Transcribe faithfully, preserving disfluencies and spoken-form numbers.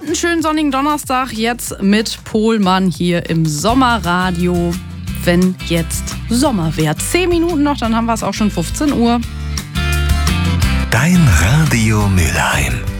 einen schönen sonnigen Donnerstag jetzt mit Pohlmann hier im Sommerradio. Wenn jetzt Sommer wäre. Zehn Minuten noch, dann haben wir es auch schon fünfzehn Uhr. Dein Radio Mülheim.